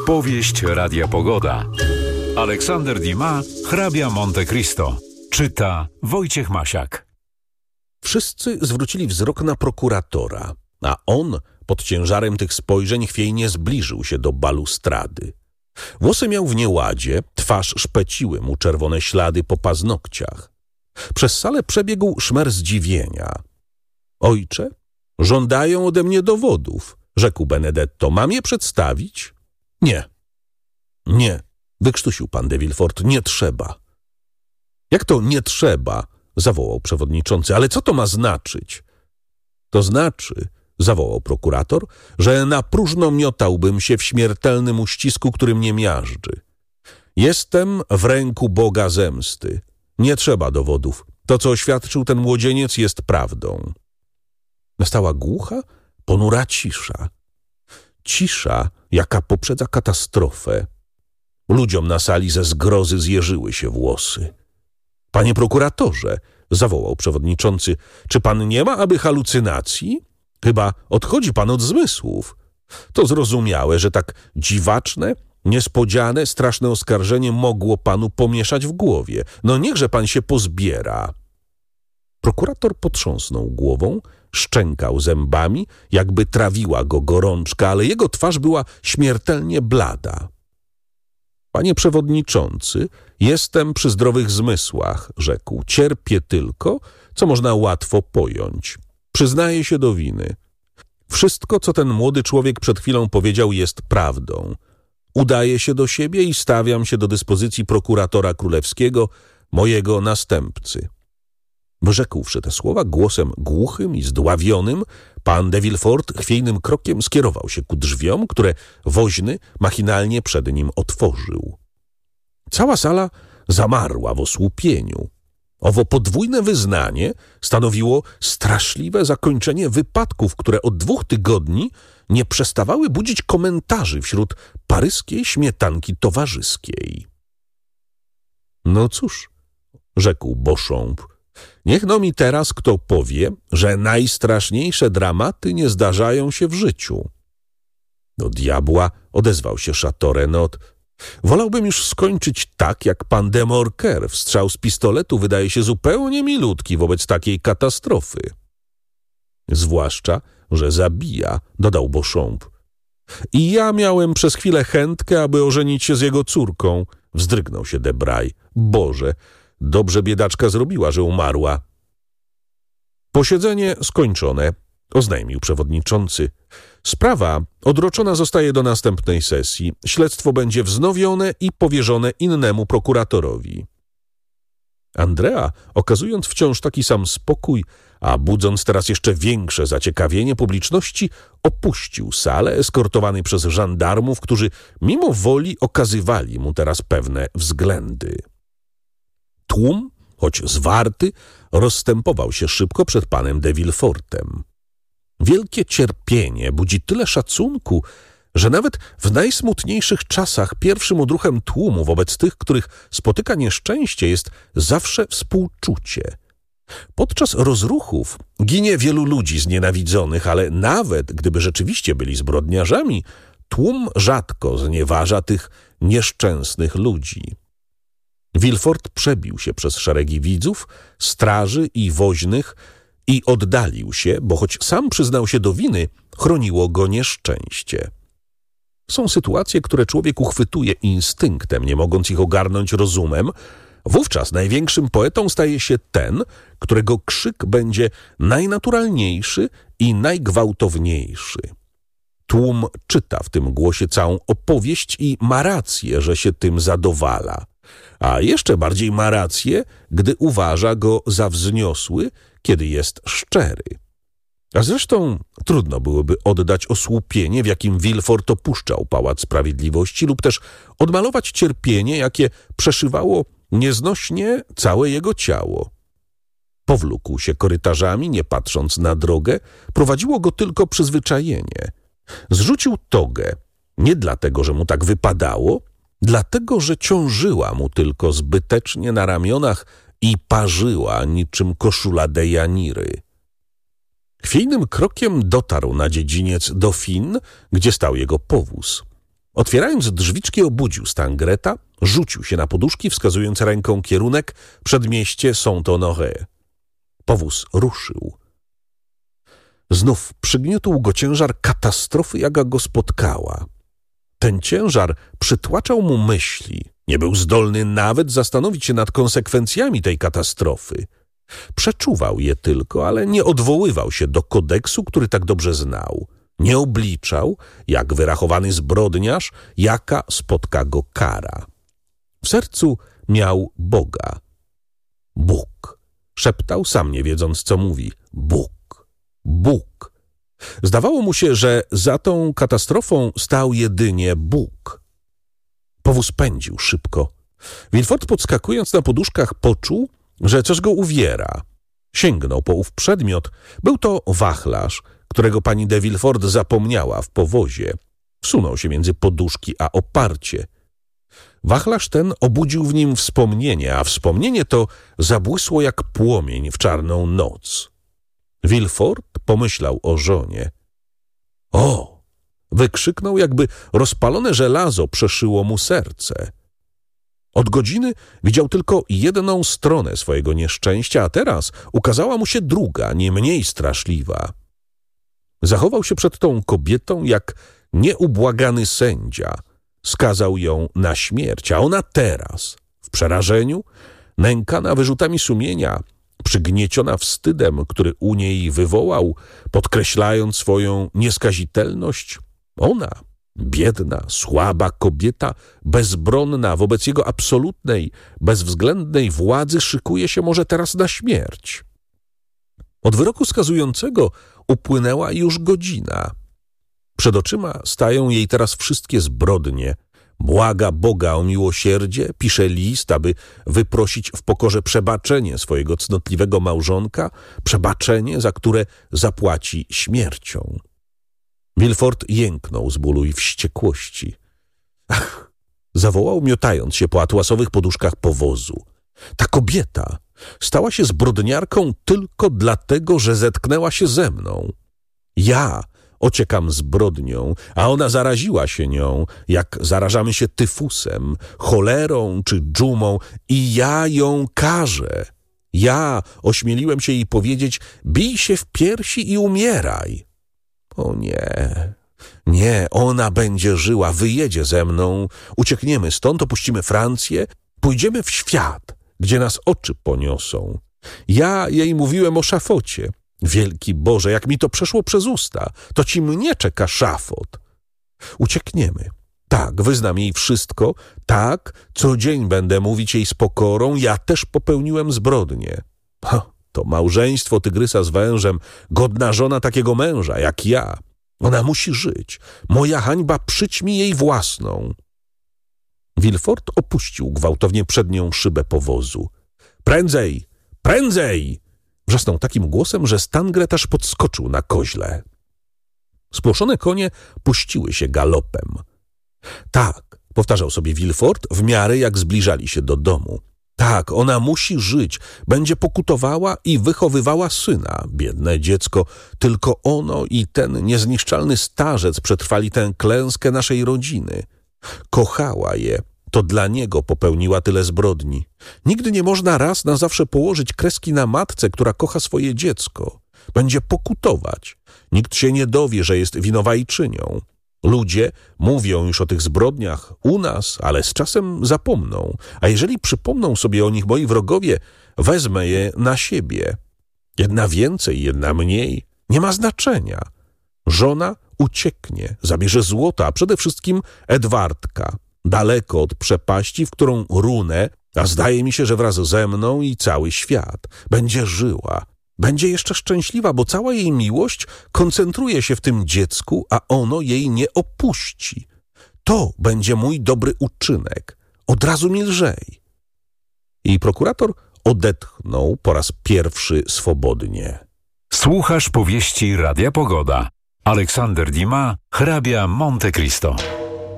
Powieść Radia Pogoda. Aleksander Dumas, hrabia Monte Cristo. Czyta Wojciech Masiak. Wszyscy zwrócili wzrok na prokuratora, a on pod ciężarem tych spojrzeń chwiejnie zbliżył się do balustrady. Włosy miał w nieładzie, twarz szpeciły mu czerwone ślady po paznokciach. Przez salę przebiegł szmer zdziwienia. Ojcze, żądają ode mnie dowodów, rzekł Benedetto. Mam je przedstawić? Nie, wykrztusił pan de Villefort, nie trzeba. Jak to nie trzeba? Zawołał przewodniczący. Ale co to ma znaczyć? To znaczy, zawołał prokurator, że na próżno miotałbym się w śmiertelnym uścisku, który mnie miażdży. Jestem w ręku Boga zemsty. Nie trzeba dowodów. To, co oświadczył ten młodzieniec, jest prawdą. Nastała głucha, ponura cisza. Cisza, jaka poprzedza katastrofę. Ludziom na sali ze zgrozy zjeżyły się włosy. Panie prokuratorze, zawołał przewodniczący, czy pan nie ma aby halucynacji? Chyba odchodzi pan od zmysłów. To zrozumiałe, że tak dziwaczne, niespodziane, straszne oskarżenie mogło panu pomieszać w głowie. No niechże pan się pozbiera. Prokurator potrząsnął głową, szczękał zębami, jakby trawiła go gorączka, ale jego twarz była śmiertelnie blada. Panie przewodniczący, jestem przy zdrowych zmysłach, rzekł. Cierpię tylko, co można łatwo pojąć. Przyznaję się do winy. Wszystko, co ten młody człowiek przed chwilą powiedział, jest prawdą. Udaję się do siebie i stawiam się do dyspozycji prokuratora królewskiego, mojego następcy. Wyrzekłszy te słowa głosem głuchym i zdławionym, pan de Villefort chwiejnym krokiem skierował się ku drzwiom, które woźny machinalnie przed nim otworzył. Cała sala zamarła w osłupieniu. Owo podwójne wyznanie stanowiło straszliwe zakończenie wypadków, które od 2 tygodni nie przestawały budzić komentarzy wśród paryskiej śmietanki towarzyskiej. No cóż, rzekł Beauchamp, niech no mi teraz kto powie, że najstraszniejsze dramaty nie zdarzają się w życiu. Do diabła, odezwał się Chateaurenaud. Wolałbym już skończyć tak, jak pan de Morcer. Strzał z pistoletu wydaje się zupełnie milutki wobec takiej katastrofy. Zwłaszcza, że zabija, dodał Beauchamp. I ja miałem przez chwilę chętkę, aby ożenić się z jego córką, wzdrygnął się Debray. Boże, dobrze biedaczka zrobiła, że umarła. Posiedzenie skończone, oznajmił przewodniczący. Sprawa odroczona zostaje do następnej sesji. Śledztwo będzie wznowione i powierzone innemu prokuratorowi. Andrea, okazując wciąż taki sam spokój, a budząc teraz jeszcze większe zaciekawienie publiczności, opuścił salę, eskortowany przez żandarmów, którzy mimo woli okazywali mu teraz pewne względy. Tłum, choć zwarty, rozstępował się szybko przed panem de Villefortem. Wielkie cierpienie budzi tyle szacunku, że nawet w najsmutniejszych czasach pierwszym odruchem tłumu wobec tych, których spotyka nieszczęście, jest zawsze współczucie. Podczas rozruchów ginie wielu ludzi znienawidzonych, ale nawet gdyby rzeczywiście byli zbrodniarzami, tłum rzadko znieważa tych nieszczęsnych ludzi. Villefort przebił się przez szeregi widzów, straży i woźnych i oddalił się, bo choć sam przyznał się do winy, chroniło go nieszczęście. Są sytuacje, które człowiek uchwytuje instynktem, nie mogąc ich ogarnąć rozumem. Wówczas największym poetą staje się ten, którego krzyk będzie najnaturalniejszy i najgwałtowniejszy. Tłum czyta w tym głosie całą opowieść i ma rację, że się tym zadowala. A jeszcze bardziej ma rację, gdy uważa go za wzniosły, kiedy jest szczery. A zresztą trudno byłoby oddać osłupienie, w jakim Villefort opuszczał Pałac Sprawiedliwości, lub też odmalować cierpienie, jakie przeszywało nieznośnie całe jego ciało. Powlókł się korytarzami, nie patrząc na drogę, prowadziło go tylko przyzwyczajenie. Zrzucił togę, nie dlatego, że mu tak wypadało, dlatego, że ciążyła mu tylko zbytecznie na ramionach i parzyła niczym koszula Dejaniry. Chwiejnym krokiem dotarł na dziedziniec Dauphine, gdzie stał jego powóz. Otwierając drzwiczki, obudził Stangreta, rzucił się na poduszki, wskazując ręką kierunek przedmieście Saint-Honoré. Powóz ruszył. Znów przygniótł go ciężar katastrofy, jaka go spotkała. Ten ciężar przytłaczał mu myśli. Nie był zdolny nawet zastanowić się nad konsekwencjami tej katastrofy. Przeczuwał je tylko, ale nie odwoływał się do kodeksu, który tak dobrze znał. Nie obliczał, jak wyrachowany zbrodniarz, jaka spotka go kara. W sercu miał Boga. Bóg. Szeptał, sam nie wiedząc, co mówi. Bóg. Bóg. Zdawało mu się, że za tą katastrofą stał jedynie Bóg. Powóz pędził szybko. Villefort, podskakując na poduszkach, poczuł, że coś go uwiera. Sięgnął po ów przedmiot. Był to wachlarz, którego pani de Villefort zapomniała w powozie. Wsunął się między poduszki a oparcie. Wachlarz ten obudził w nim wspomnienie, a wspomnienie to zabłysło jak płomień w czarną noc. Villefort pomyślał o żonie. O! Wykrzyknął, jakby rozpalone żelazo przeszyło mu serce. Od godziny widział tylko jedną stronę swojego nieszczęścia, a teraz ukazała mu się druga, nie mniej straszliwa. Zachował się przed tą kobietą jak nieubłagany sędzia. Skazał ją na śmierć, a ona teraz, w przerażeniu, nękana wyrzutami sumienia, przygnieciona wstydem, który u niej wywołał, podkreślając swoją nieskazitelność, ona, biedna, słaba kobieta, bezbronna wobec jego absolutnej, bezwzględnej władzy, szykuje się może teraz na śmierć. Od wyroku skazującego upłynęła już godzina. Przed oczyma stają jej teraz wszystkie zbrodnie. Błaga Boga o miłosierdzie, pisze list, aby wyprosić w pokorze przebaczenie swojego cnotliwego małżonka, przebaczenie, za które zapłaci śmiercią. Villefort jęknął z bólu i wściekłości. Ach! Zawołał, miotając się po atłasowych poduszkach powozu. Ta kobieta stała się zbrodniarką tylko dlatego, że zetknęła się ze mną. Ja ociekam zbrodnią, a ona zaraziła się nią, jak zarażamy się tyfusem, cholerą czy dżumą, i ja ją karzę. Ja ośmieliłem się jej powiedzieć: bij się w piersi i umieraj. O nie, nie, ona będzie żyła, wyjedzie ze mną, uciekniemy stąd, opuścimy Francję, pójdziemy w świat, gdzie nas oczy poniosą. Ja jej mówiłem o szafocie. Wielki Boże, jak mi to przeszło przez usta, to ci mnie czeka szafot. Uciekniemy. Tak, wyznam jej wszystko, tak, co dzień będę mówić jej z pokorą, ja też popełniłem zbrodnię. To małżeństwo tygrysa z wężem, godna żona takiego męża jak ja. Ona musi żyć. Moja hańba przyćmi jej własną. Villefort opuścił gwałtownie przednią szybę powozu. Prędzej! Prędzej! Wrzasnął takim głosem, że Stangret aż podskoczył na koźle. Spłoszone konie puściły się galopem. Tak, powtarzał sobie Villefort w miarę jak zbliżali się do domu. Tak, ona musi żyć, będzie pokutowała i wychowywała syna. Biedne dziecko, tylko ono i ten niezniszczalny starzec przetrwali tę klęskę naszej rodziny. Kochała je, to dla niego popełniła tyle zbrodni. Nigdy nie można raz na zawsze położyć kreski na matce, która kocha swoje dziecko. Będzie pokutować. Nikt się nie dowie, że jest winowajczynią. Ludzie mówią już o tych zbrodniach u nas, ale z czasem zapomną. A jeżeli przypomną sobie o nich moi wrogowie, wezmę je na siebie. Jedna więcej, jedna mniej. Nie ma znaczenia. Żona ucieknie, zabierze złoto, a przede wszystkim Edwardka. Daleko od przepaści, w którą runę, a zdaje mi się, że wraz ze mną i cały świat. Będzie żyła. Będzie jeszcze szczęśliwa, bo cała jej miłość koncentruje się w tym dziecku, a ono jej nie opuści. To będzie mój dobry uczynek. Od razu mi lżej. I prokurator odetchnął po raz pierwszy swobodnie. Słuchasz powieści Radia Pogoda. Aleksander Dumas, hrabia Monte Cristo.